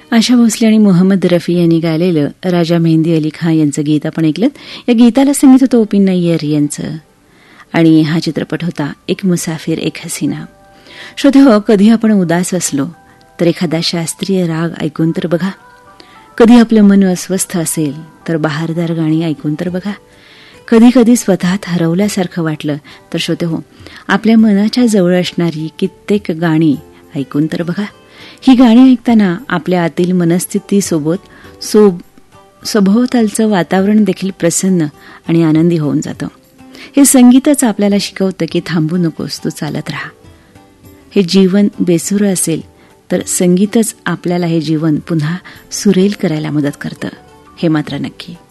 आशा भोसले आणि मोहम्मद रफी यांनी गायलेलं राजा मेहंदी अली खान यांचं गीत आपण ऐकलं. या गीताला संगीत होतं ओ.पी. नय्यर यांचं आणि हा चित्रपट होता एक मुसाफिर एक हसीना. श्रोते, कधी आपण उदास असलो तर एखादा शास्त्रीय राग ऐकून तर बघा. कधी आपलं मन अस्वस्थ असेल तर बहारदार गाणी ऐकून तर बघा. कधी कधी स्वतःत हरवल्यासारखं वाटलं तर श्रोते आपल्या मनाच्या जवळ असणारी कित्येक गाणी ऐकून तर बघा. ही गाणी ऐकताना आपल्या आतील मनस्थितीसोबत सभोवतालचं वातावरण देखील प्रसन्न आणि आनंदी होऊन जातं. हे संगीतच आपल्याला शिकवतं की थांबू नकोस, तू चालत राहा. हे जीवन बेसूर असेल तर संगीतच आपल्याला हे जीवन पुन्हा सुरेल करायला मदत करतं, हे मात्र नक्की.